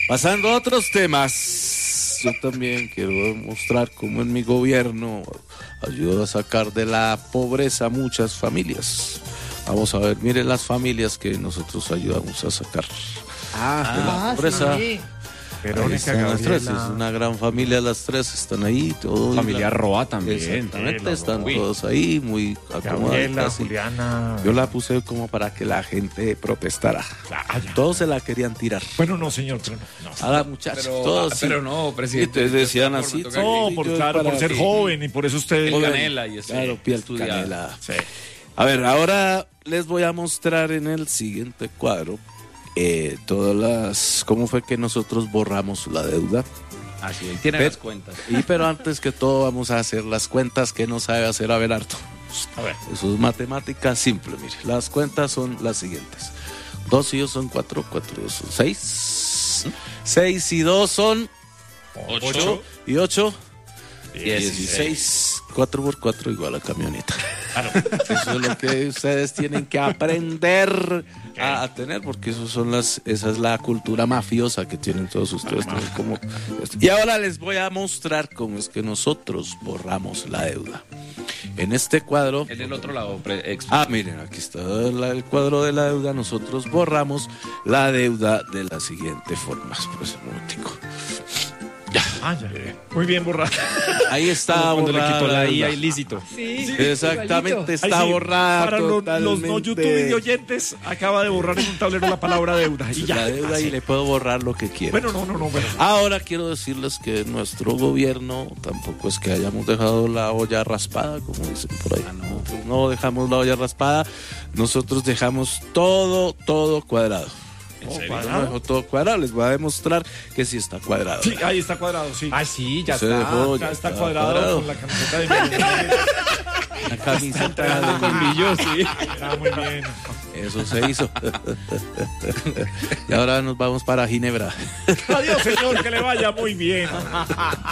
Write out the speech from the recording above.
Pasando a otros temas, yo también quiero mostrar cómo en mi gobierno ayudo a sacar de la pobreza a muchas familias. Vamos a ver, miren las familias que nosotros ayudamos a sacar de la pobreza. Sí. Verónica, Las tres, Gabriela. es una gran familia, las tres están ahí. Todo Familia Roa también. Exactamente, están todos ahí, muy Gabriela, acomodaditas. Juliana. Yo la puse como para que la gente protestara. Ya. Todos se la querían tirar. Bueno, no, señor, pero no. A la muchacha, todos. sí. Pero no, Y presidente. entonces decían así. No, por ser joven y por eso usted... Piel canela y eso. Claro, piel Estudiada. canela. Sí. A ver, ahora les voy a mostrar en el siguiente cuadro cómo fue que nosotros borramos la deuda. Así, ahí tienen Pero- las cuentas. Pero antes que todo vamos a hacer las cuentas que no sabe hacer Abelardo. A ver. Eso es matemática simple, mire. Las cuentas son las siguientes. 2 y 2 son 4, 4 y 2 son 6. 6 y 2 son 8. Y 8, 16. 4 por 4 igual a camioneta. Eso es lo que ustedes tienen que aprender a tener, porque esa es la cultura mafiosa que tienen todos ustedes. Y ahora les voy a mostrar cómo es que nosotros borramos la deuda. En este cuadro... En el otro lado, miren, aquí está el cuadro de la deuda. Nosotros borramos la deuda de la siguiente forma. Espérese un momentico. Ya. Muy bien, borrado. Ahí está cuando le borrada quitó la deuda. IA ilícito. Sí, Exactamente, igualito. está Ahí sí, borrada para los totalmente. no YouTube oyentes, acaba de borrar en un tablero la palabra deuda. Y ya. La deuda Así. y le puedo borrar lo que quiera. Bueno, no. Bueno. Ahora quiero decirles que nuestro gobierno tampoco es que hayamos dejado la olla raspada, como dicen por ahí. No dejamos la olla raspada. Nosotros dejamos todo cuadrado. Yo no dejo todo cuadrado. Les voy a demostrar que sí está cuadrado. Sí, ahí está cuadrado, sí. Ah, sí, ya Se está. dejó, Ya está cuadrado con la camiseta de La camiseta de Colmillo, sí. Ah, muy bien. Eso se hizo. Y ahora nos vamos para Ginebra. Adiós, señor, que le vaya muy bien.